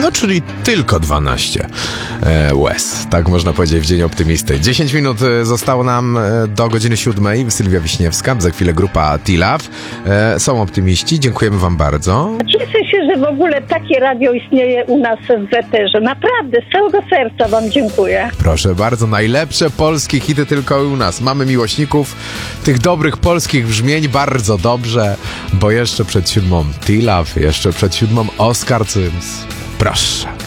No, czyli tylko 12 łez. Tak można powiedzieć w Dzień Optymisty. 10 minut zostało nam do godziny 7. Sylwia Wiśniewska, za chwilę grupa T-Love. Są optymiści. Dziękujemy wam bardzo. Cieszę się, że w ogóle takie radio istnieje u nas w eterze. Naprawdę, z całego serca wam dziękuję. Proszę bardzo, najlepsze polskie hity tylko u nas. Mamy miłośników tych dobrych polskich brzmień bardzo dobrze, bo jeszcze przed 7 T-Love, jeszcze przed 7 Oscar Sims. Proszę.